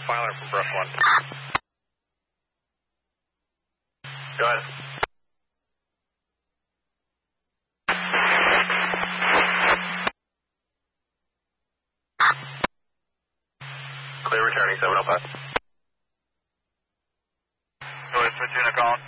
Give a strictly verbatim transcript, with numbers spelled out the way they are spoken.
Filer from Brush one. Go ahead. Clear returning seven oh five. Go ahead, switch in a call.